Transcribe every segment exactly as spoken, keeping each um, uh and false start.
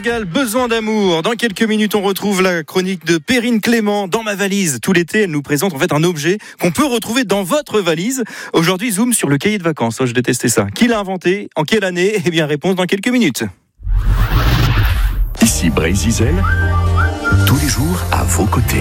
Gall, besoin d'amour. Dans quelques minutes, on retrouve la chronique de Perrine Clément dans ma valise. Tout l'été, elle nous présente en fait un objet qu'on peut retrouver dans votre valise. Aujourd'hui, zoom sur le cahier de vacances. Oh, je détestais ça. Qui l'a inventé? En quelle année? Eh bien, réponse dans quelques minutes. Ici Brésil, tous les jours à vos côtés.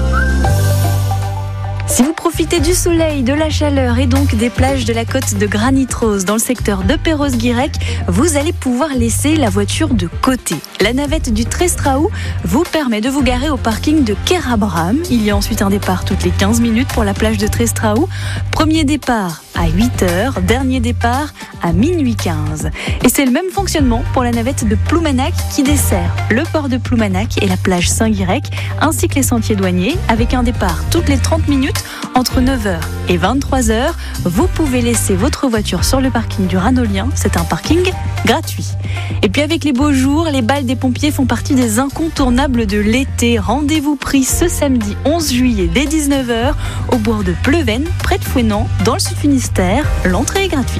Si vous profitez du soleil, de la chaleur et donc des plages de la côte de Granit Rose dans le secteur de Perros-Guirec, vous allez pouvoir laisser la voiture de côté. La navette du Trestraou vous permet de vous garer au parking de Kerabram. Il y a ensuite un départ toutes les quinze minutes pour la plage de Trestraou. Premier départ à huit heures, dernier départ à minuit quinze. Et c'est le même fonctionnement pour la navette de Ploumanac qui dessert le port de Ploumanac et la plage Saint-Guirec, ainsi que les sentiers douaniers, avec un départ toutes les trente minutes entre neuf heures et vingt-trois heures. Vous pouvez laisser votre voiture sur le parking du Ranolien, c'est un parking gratuit. Et puis avec les beaux jours, les balles des pompiers font partie des incontournables de l'été. Rendez-vous pris ce samedi onze juillet dès dix-neuf heures au bourg de Pleven, près de Fouesnant, dans le sud Finistère. L'entrée est gratuite.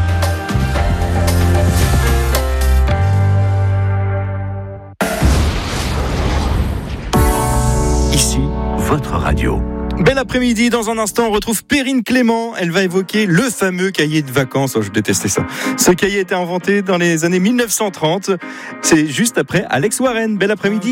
Ici, votre radio. Bel après-midi, dans un instant on retrouve Perrine Clément, elle va évoquer le fameux cahier de vacances. Oh, je détestais ça. Ce cahier a été inventé dans les années mille neuf cent trente, c'est juste après Alex Warren. Bel après-midi.